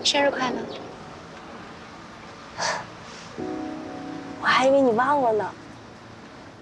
生日快乐！ 我还以为你忘了呢。